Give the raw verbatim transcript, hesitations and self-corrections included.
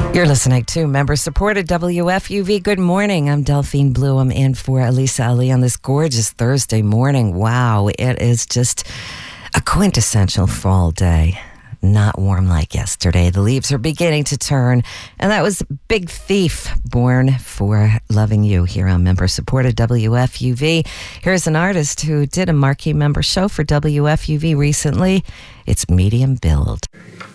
You're listening to member-supported W F U V. Good morning. I'm Delphine Blue. I'm in for Elisa Ali on this gorgeous Thursday morning. Wow, it is just a quintessential fall day. Not warm like yesterday. The leaves are beginning to turn. And that was Big Thief, Born for Loving You, here on member-supported W F U V. Here's an artist who did a marquee member show for W F U V recently. It's Medium Build.